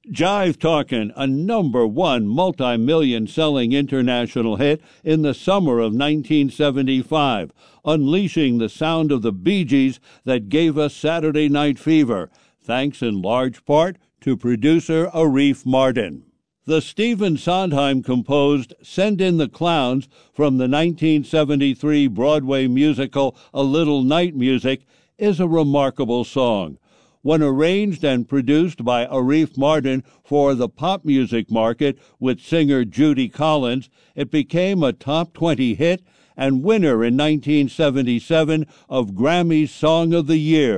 Jive Talkin', a #1 multi-million selling international hit in the summer of 1975, unleashing the sound of the Bee Gees that gave us Saturday Night Fever, thanks in large part to producer Arif Mardin. The Stephen Sondheim composed Send in the Clowns from the 1973 Broadway musical A Little Night Music is a remarkable song. When arranged and produced by Arif Mardin for the pop music market with singer Judy Collins, it became a top 20 hit and winner in 1977 of Grammy's Song of the Year.